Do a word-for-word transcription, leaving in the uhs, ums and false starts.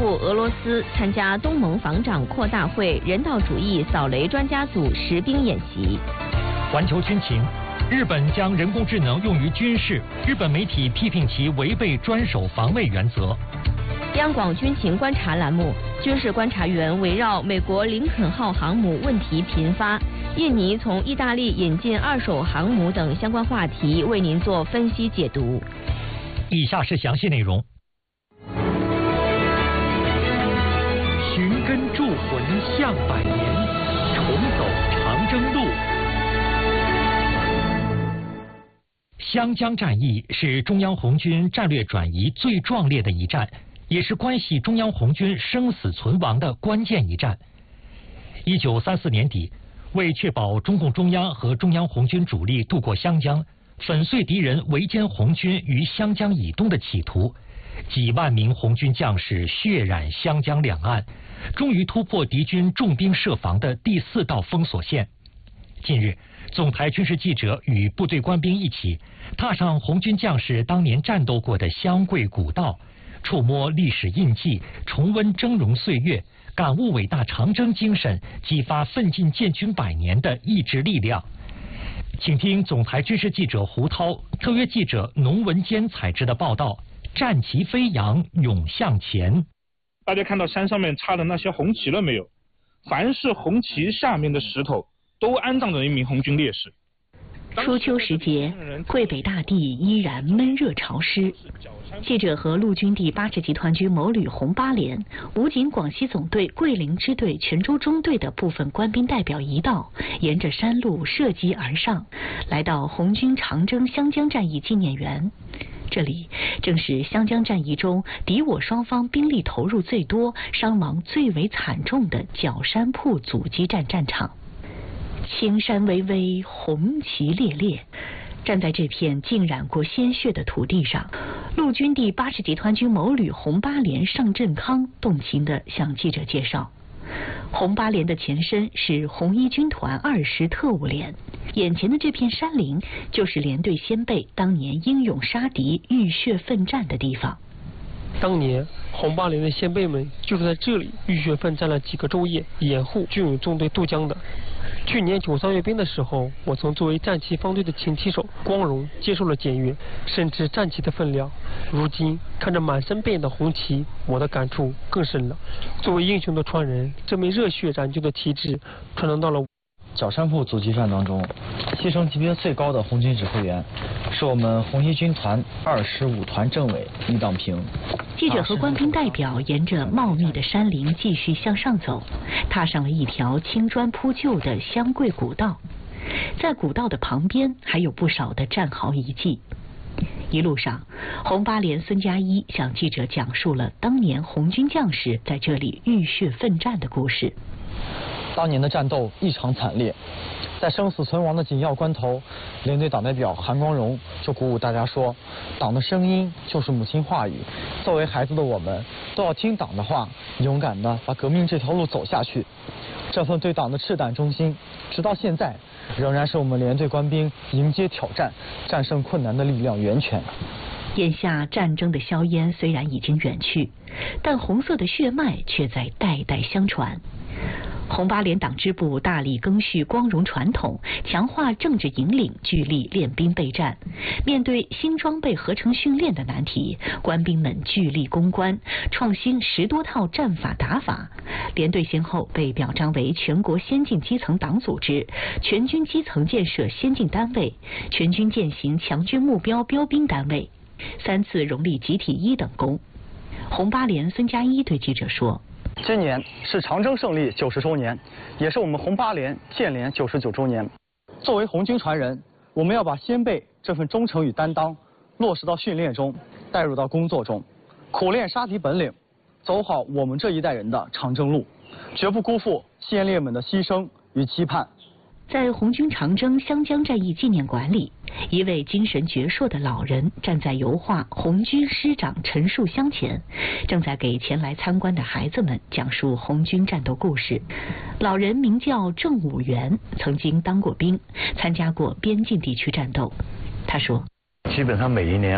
赴俄罗斯参加东盟防长扩大会人道主义扫雷专家组实兵演习。 环球军情。日本将人工智能用于军事，日本媒体批评其违背专守防卫原则。 央广军情观察栏目，军事观察员围绕美国林肯号航母问题频发，印尼从意大利引进二手航母等相关话题，为您做分析解读。 以下是详细内容。寻根铸魂向百年，重走长征路。湘江战役是中央红军战略转移最壮烈的一战，也是关系中央红军生死存亡的关键一战。一九三四年底，为确保中共中央和中央红军主力渡过湘江，粉碎敌人围歼红军于湘江以东的企图，几万名红军将士血染湘江两岸，终于突破敌军重兵设防的第四道封锁线。近日，总台军事记者与部队官兵一起踏上红军将士当年战斗过的湘桂古道，触摸历史印记，重温峥嵘岁月，感悟伟大长征精神，激发奋进建军百年的意志力量。请听总台军事记者胡涛、特约记者农文坚采制的报道：战旗飞扬，勇向前。 大家看到山上面插的那些红旗了没有？凡是红旗下面的石头，都安葬着一名红军烈士。 初秋时节，桂北大地依然闷热潮湿。记者和陆军第八十集团军某旅红八连、武警广西总队桂林支队泉州中队的部分官兵代表一道，沿着山路涉级而上，来到红军长征湘江战役纪念园。这里正是湘江战役中敌我双方兵力投入最多、伤亡最为惨重的角山铺阻击战战场。青山巍巍，红旗烈烈，站在这片浸染过鲜血的土地上，陆军第八十集团军某旅红八连尚振康动情地向记者介绍，红八连的前身是红一军团二师特务连，眼前的这片山林就是连队先辈当年英勇杀敌、浴血奋战的地方。 当年红八连的先辈们就是在这里浴血奋战了几个昼夜，掩护军勇纵队渡江的。去年九三阅兵的时候，我曾作为战旗方队的琴棋手光荣接受了检阅，深知战旗的分量。如今看着满山遍野的红旗，我的感触更深了。作为英雄的传人，这枚热血染就的旗帜传承到了角山铺阻击战当中，牺牲级别最高的红军指挥员是我们红一军团二师五团政委易当平。 记者和官兵代表沿着茂密的山林继续向上走，踏上了一条青砖铺就的湘桂古道。在古道的旁边还有不少的战壕遗迹。一路上，红八连孙家一向记者讲述了当年红军将士在这里浴血奋战的故事。 当年的战斗异常惨烈，在生死存亡的紧要关头，连队党代表韩光荣就鼓舞大家说，党的声音就是母亲话语，作为孩子的我们都要听党的话，勇敢地把革命这条路走下去。这份对党的赤胆忠心，直到现在仍然是我们连队官兵迎接挑战、战胜困难的力量源泉。 眼下战争的硝烟虽然已经远去，但红色的血脉却在代代相传。红八连党支部大力赓续光荣传统，强化政治引领，聚力练兵备战。面对新装备合成训练的难题，官兵们聚力攻关，创新十多套战法打法。连队先后被表彰为全国先进基层党组织、全军基层建设先进单位、全军践行强军目标标兵单位，三次荣立集体一等功。红八连孙家一对记者说， 今年是长征胜利九十周年，也是我们红八连建连九十九周年。作为红军传人，我们要把先辈这份忠诚与担当落实到训练中，带入到工作中，苦练杀敌本领，走好我们这一代人的长征路，绝不辜负先烈们的牺牲与期盼。 在红军长征湘江战役纪念馆里，一位精神矍铄的老人站在油画红军师长陈树湘前，正在给前来参观的孩子们讲述红军战斗故事。老人名叫郑武元，曾经当过兵，参加过边境地区战斗。他说， 基本上每一年